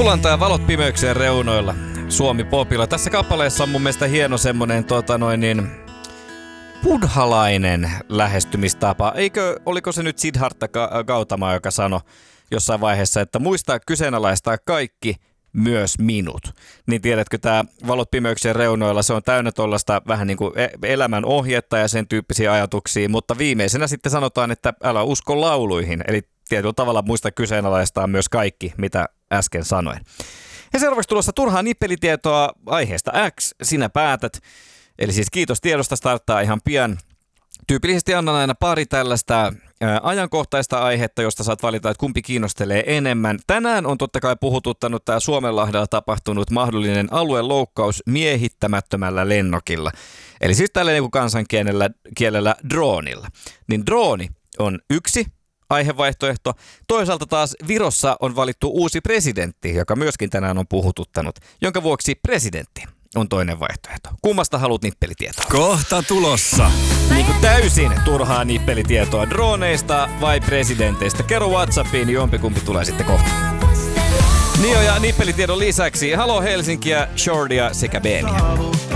Kuulantaa valot pimeyksien reunoilla Suomi Popilla. Tässä kappaleessa on mun mielestä hieno semmonen buddhalainen lähestymistapa. Oliko se nyt Siddhartha Gautama, joka sanoi jossain vaiheessa, että muista kyseenalaistaa kaikki, myös minut. Niin tiedätkö, tämä valot pimeyksien reunoilla, se on täynnä tuollaista vähän niin kuin elämän ohjetta ja sen tyyppisiä ajatuksia, mutta viimeisenä sitten sanotaan, että älä usko lauluihin, eli tietyllä tavalla muista kyseenalaistaa myös kaikki, mitä äsken sanoin. Ja seuraavaksi tulossa turhaa nippelitietoa aiheesta X, sinä päätät. Eli siis kiitos tiedosta, starttaa ihan pian. Tyypillisesti annan aina pari tällaista ajankohtaista aihetta, josta saat valita, että kumpi kiinnostelee enemmän. Tänään on totta kai puhututtanut tämä Suomenlahdella tapahtunut mahdollinen alueloukkaus miehittämättömällä lennokilla. Eli siis tällä niin kuin kansankielellä droonilla. Niin drooni on yksi aihevaihtoehto. Toisaalta taas Virossa on valittu uusi presidentti, joka myöskin tänään on puhututtanut, jonka vuoksi presidentti on toinen vaihtoehto. Kummasta haluat nippelitietoa? Kohta tulossa. Niin kuin täysin turhaa nippelitietoa droneista vai presidenteistä. Kerro WhatsAppiin, niin jompikumpi tulee sitten kohta. Nio ja nippelitiedon lisäksi Halo Helsinkiä, Shordia sekä Beemiä.